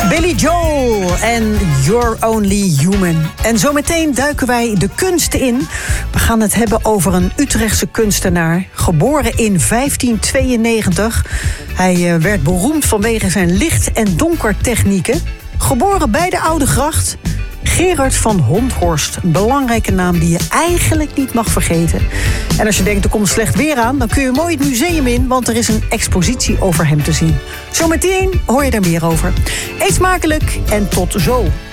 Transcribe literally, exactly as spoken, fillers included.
Billy Joel en You're Only Human. En zometeen duiken wij de kunst in. We gaan het hebben over een Utrechtse kunstenaar. Geboren in vijftien tweeënnegentig. Hij werd beroemd vanwege zijn licht- en donkertechnieken. Geboren bij de Oude Gracht. Gerard van Honthorst, een belangrijke naam die je eigenlijk niet mag vergeten. En als je denkt, er komt slecht weer aan, dan kun je mooi het museum in, want er is een expositie over hem te zien. Zometeen hoor je daar meer over. Eet smakelijk en tot zo.